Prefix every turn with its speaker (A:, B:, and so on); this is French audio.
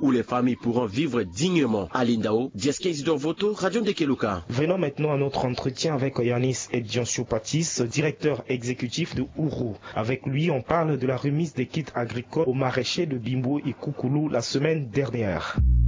A: où les familles pourront vivre dignement. Alindao, Dieske Isidore Voto, Radio Ndekeluka.
B: Venons maintenant à notre entretien avec Yanis Edjansiopatis, directeur exécutif de Ourou. Avec lui, on parle de la remise des kits agricoles aux maraîchers de Bimbo et Koukoulou la semaine dernière.